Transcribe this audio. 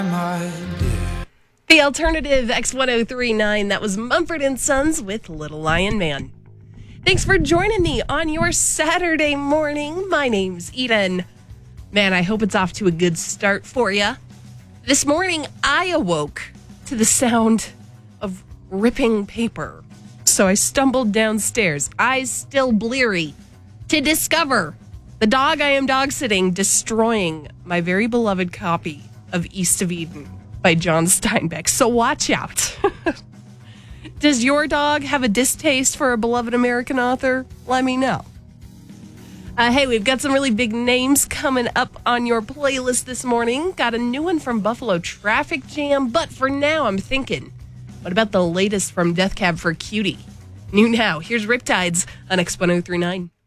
The alternative X1039, that was Mumford & Sons with Little Lion Man. Thanks for joining me on your Saturday morning. My name's Eden. Man, I hope it's off to a good start for you. This morning, I awoke to the sound of ripping paper. So I stumbled downstairs, eyes still bleary, to discover the dog I am dog-sitting destroying my very beloved copy of East of Eden by John Steinbeck. So watch out. Does your dog have a distaste for a beloved American author? Let me know. Hey, we've got some really big names coming up on your playlist this morning. Got a new one from Buffalo Traffic Jam, but for now I'm thinking, what about the latest from Death Cab for Cutie? New now, here's Riptides on X1039.